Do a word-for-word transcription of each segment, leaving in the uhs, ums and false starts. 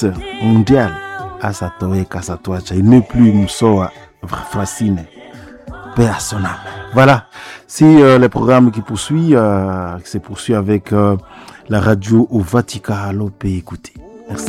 l'artiste mondial Asatoe Kasatoacha, il n'est plus Moussoa Fracine. Paix à son âme. Voilà, c'est euh, le programme qui poursuit, euh, qui se poursuit avec euh, la radio au Vatican. Alors, on peut écouter. Merci.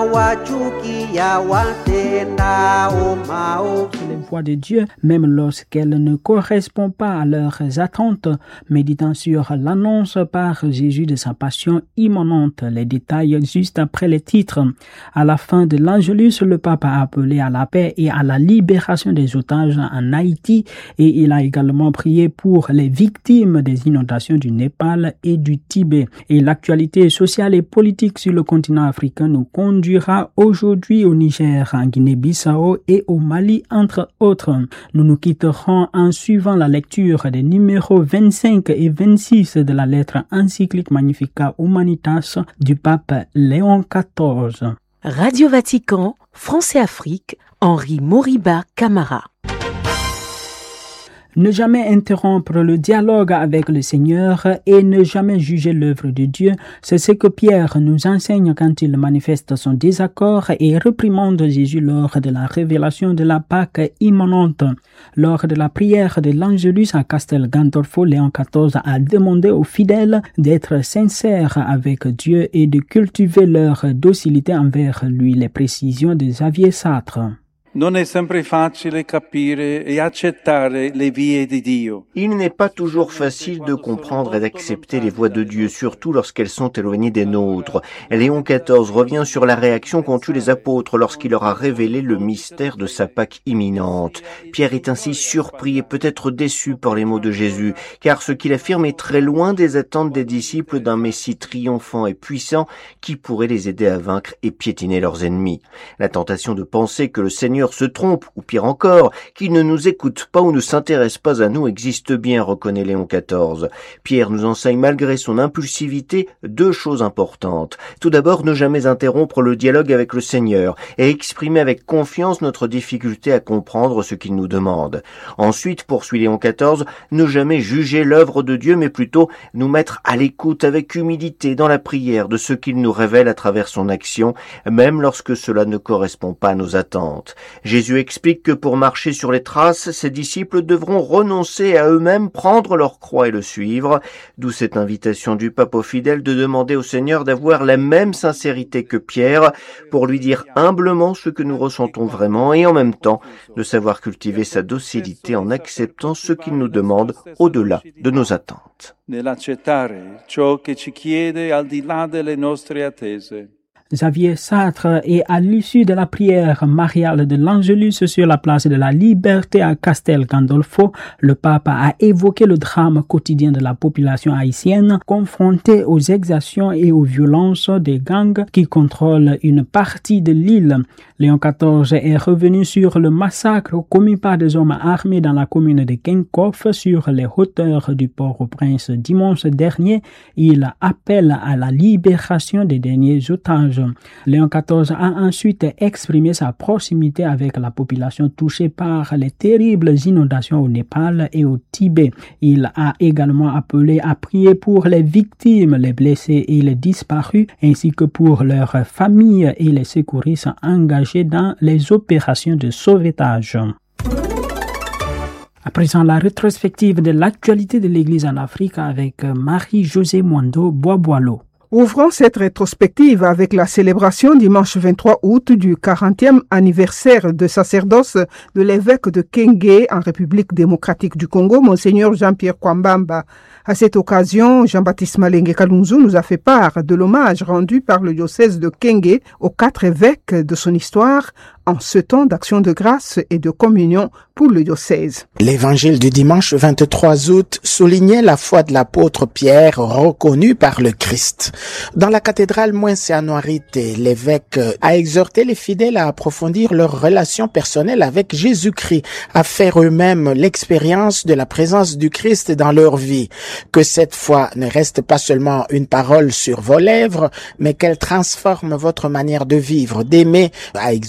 Les voix de Dieu, même lorsqu'elles ne correspondent pas à leurs attentes, méditant sur l'annonce par Jésus de sa passion imminente. Les détails juste après les titres. À la fin de l'Angelus, le pape a appelé à la paix et à la libération des otages en Haïti et il a également prié pour les victimes des inondations du Népal et du Tibet. Et l'actualité sociale et politique sur le continent africain nous conduira aujourd'hui au Niger, en Guinée-Bissau et au Mali, entre autres. Nous nous quitterons en suivant la lecture des numéros vingt-cinq et vingt-six de la lettre encyclique Magnificat Humanitas du pape Léon quatorze. Radio Vatican, France et Afrique, Henri Moriba Camara. Ne jamais interrompre le dialogue avec le Seigneur et ne jamais juger l'œuvre de Dieu, c'est ce que Pierre nous enseigne quand il manifeste son désaccord et réprimande Jésus lors de la révélation de la Pâque imminente. Lors de la prière de l'Angelus à Castel Gandolfo, Léon quatorze a demandé aux fidèles d'être sincères avec Dieu et de cultiver leur docilité envers lui, les précisions de Xavier Sartre. Non è sempre facile capire e accettare le vie di Dio. Il n'est pas toujours facile de comprendre et d'accepter les voies de Dieu, surtout lorsqu'elles sont éloignées des nôtres. Léon quatorze revient sur la réaction qu'ont eue les apôtres lorsqu'il leur a révélé le mystère de sa Pâque imminente. Pierre est ainsi surpris et peut-être déçu par les mots de Jésus, car ce qu'il affirme est très loin des attentes des disciples d'un Messie triomphant et puissant qui pourrait les aider à vaincre et piétiner leurs ennemis. La tentation de penser que le Seigneur se trompe, ou pire encore, qu'il ne nous écoute pas ou ne s'intéresse pas à nous existe bien, reconnaît Léon quatorze. Pierre nous enseigne malgré son impulsivité deux choses importantes. Tout d'abord, ne jamais interrompre le dialogue avec le Seigneur et exprimer avec confiance notre difficulté à comprendre ce qu'il nous demande. Ensuite, poursuit Léon quatorze, ne jamais juger l'œuvre de Dieu, mais plutôt nous mettre à l'écoute avec humilité dans la prière de ce qu'il nous révèle à travers son action, même lorsque cela ne correspond pas à nos attentes. Jésus explique que pour marcher sur les traces, ses disciples devront renoncer à eux-mêmes, prendre leur croix et le suivre, d'où cette invitation du pape aux fidèles de demander au Seigneur d'avoir la même sincérité que Pierre pour lui dire humblement ce que nous ressentons vraiment et en même temps de savoir cultiver sa docilité en acceptant ce qu'il nous demande au-delà de nos attentes. Nell'accettare ciò che ci chiede al di là delle nostre attese. Xavier Sartre et à l'issue de la prière mariale de l'Angelus sur la place de la Liberté à Castel Gandolfo, le pape a évoqué le drame quotidien de la population haïtienne confrontée aux exactions et aux violences des gangs qui contrôlent une partie de l'île. Léon quatorze est revenu sur le massacre commis par des hommes armés dans la commune de Kenkoff sur les hauteurs du Port-au-Prince dimanche dernier. Il appelle à la libération des derniers otages. Léon quatorze a ensuite exprimé sa proximité avec la population touchée par les terribles inondations au Népal et au Tibet. Il a également appelé à prier pour les victimes, les blessés et les disparus, ainsi que pour leurs familles et les secouristes engagés dans les opérations de sauvetage. À présent, la rétrospective de l'actualité de l'Église en Afrique avec Marie-Josée Mwando Boisboileau. Ouvrons cette rétrospective avec la célébration dimanche vingt-trois août du quarantième anniversaire de sacerdoce de l'évêque de Kenge en République démocratique du Congo, Monseigneur Jean-Pierre Kwambamba. À cette occasion, Jean-Baptiste Malenge Kalunzu nous a fait part de l'hommage rendu par le diocèse de Kenge aux quatre évêques de son histoire en ce temps d'action de grâce et de communion pour le diocèse. L'évangile du dimanche vingt-trois août soulignait la foi de l'apôtre Pierre reconnue par le Christ. Dans la cathédrale Mouenséanoirite, l'évêque a exhorté les fidèles à approfondir leur relation personnelle avec Jésus-Christ, à faire eux-mêmes l'expérience de la présence du Christ dans leur vie. Que cette foi ne reste pas seulement une parole sur vos lèvres, mais qu'elle transforme votre manière de vivre, d'aimer, a exhorté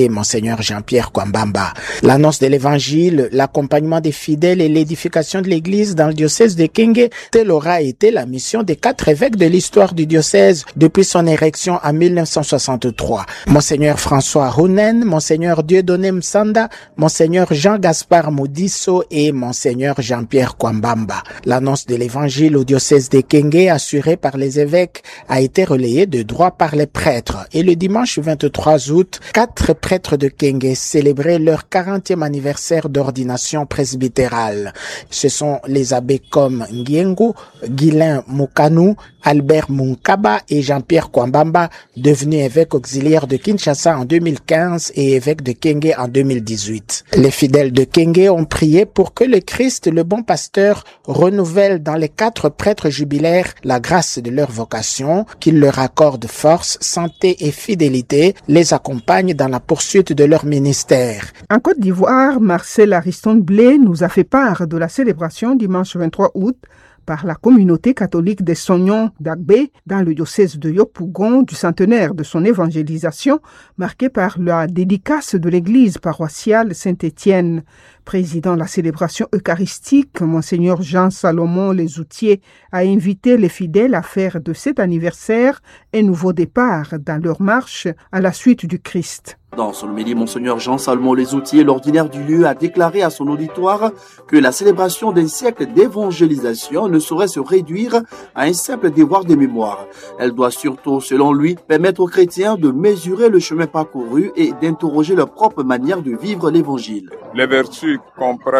Monseigneur Jean-Pierre Kwambamba. L'annonce de l'évangile, l'accompagnement des fidèles et l'édification de l'église dans le diocèse de Kenge, telle aura été la mission des quatre évêques de l'histoire du diocèse depuis son érection en mille neuf cent soixante-trois. Monseigneur François Hunen, Monseigneur Dieudonné Msanda, Monseigneur Jean-Gaspard Modisso et Monseigneur Jean-Pierre Kwambamba. L'annonce de l'évangile au diocèse de Kenge, assurée par les évêques, a été relayée de droit par les prêtres. Et le dimanche vingt-trois août, quatre prêtres de Kenge célébraient leur quarantième anniversaire d'ordination presbytérale. Ce sont les abbés comme Ngiengu, Guylain Mukanu, Albert Munkaba et Jean-Pierre Kwambamba, devenus évêques auxiliaires de Kinshasa en deux mille quinze et évêques de Kenge en deux mille dix-huit. Les fidèles de Kenge ont prié pour que le Christ, le bon pasteur, renouvelle dans les quatre prêtres jubilaires la grâce de leur vocation, qu'il leur accorde force, santé et fidélité, les accompagne dans la poursuite de leur ministère. En Côte d'Ivoire, Marcel Ariston-Blé nous a fait part de la célébration dimanche vingt-trois août par la communauté catholique des Sognons d'Agbé dans le diocèse de Yopougon du centenaire de son évangélisation, marqué par la dédicace de l'église paroissiale Saint-Étienne. Président de la célébration eucharistique, Monseigneur Jean-Salomon Lesoutier a invité les fidèles à faire de cet anniversaire un nouveau départ dans leur marche à la suite du Christ. Dans son homélie, Monseigneur Jean-Salomon Lesoutier, l'ordinaire du lieu, a déclaré à son auditoire que la célébration d'un siècle d'évangélisation ne saurait se réduire à un simple devoir de mémoire. Elle doit surtout, selon lui, permettre aux chrétiens de mesurer le chemin parcouru et d'interroger leur propre manière de vivre l'évangile. Les vertus comprennent